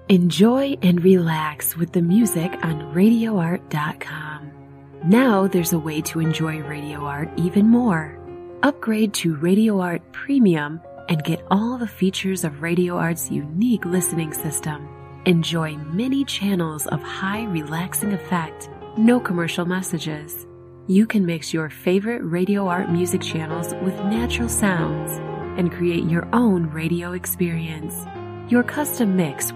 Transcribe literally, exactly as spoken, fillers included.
Enjoy and relax with the music on radio art dot com. Now there's a way to enjoy Radio Art even more. Upgrade to Radio Art Premium and get all the features of Radio Art's unique listening system. Enjoy many channels of high relaxing effect, no commercial messages. You can mix your favorite Radio Art music channels with natural sounds and create your own radio experience. Your custom mix